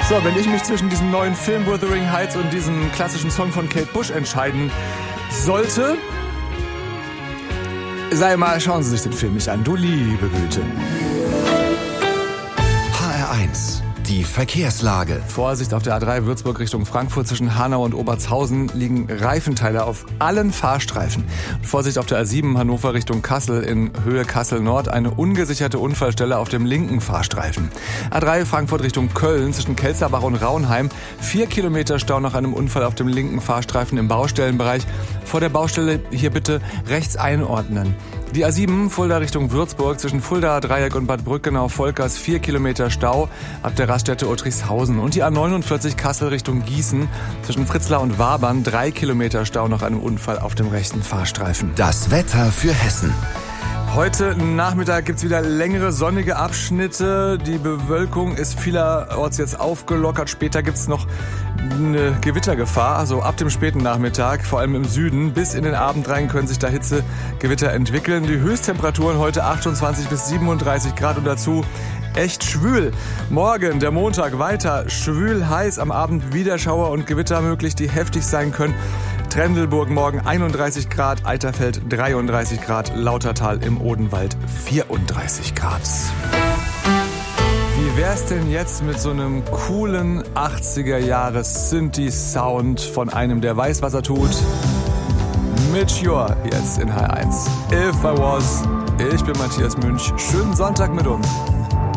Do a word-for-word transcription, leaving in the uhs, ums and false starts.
So, wenn ich mich zwischen diesem neuen Film Wuthering Heights und diesem klassischen Song von Kate Bush entscheiden sollte, sei mal, schauen Sie sich den Film nicht an, du liebe Güte. H R eins, die Verkehrslage. Vorsicht auf der A drei Würzburg Richtung Frankfurt zwischen Hanau und Obertshausen liegen Reifenteile auf allen Fahrstreifen. Vorsicht auf der A sieben Hannover Richtung Kassel in Höhe Kassel Nord, eine ungesicherte Unfallstelle auf dem linken Fahrstreifen. A drei Frankfurt Richtung Köln zwischen Kelsterbach und Raunheim, vier Kilometer Stau nach einem Unfall auf dem linken Fahrstreifen im Baustellenbereich. Vor der Baustelle hier bitte rechts einordnen. Die A sieben Fulda Richtung Würzburg zwischen Fulda Dreieck und Bad Brückenau-Volkers vier Kilometer Stau ab der Raststätte Uttrichshausen. Und die A neunundvierzig Kassel Richtung Gießen zwischen Fritzlar und Wabern drei Kilometer Stau nach einem Unfall auf dem rechten Fahrstreifen. Das Wetter für Hessen. Heute Nachmittag gibt's wieder längere sonnige Abschnitte. Die Bewölkung ist vielerorts jetzt aufgelockert. Später gibt's noch eine Gewittergefahr, also ab dem späten Nachmittag, vor allem im Süden. Bis in den Abend rein können sich da Hitzegewitter entwickeln. Die Höchsttemperaturen heute achtundzwanzig bis siebenunddreißig Grad und dazu echt schwül. Morgen, der Montag, weiter schwül heiß. Am Abend wieder Schauer und Gewitter möglich, die heftig sein können. Trendelburg morgen einunddreißig Grad, Eiterfeld dreiunddreißig Grad, Lautertal im Odenwald vierunddreißig Grad. Wie wär's denn jetzt mit so einem coolen achtziger-Jahres-Synthi-Sound von einem, der weiß, was er tut? Mature jetzt in H eins. If I Was. Ich bin Matthias Münch. Schönen Sonntag mit uns.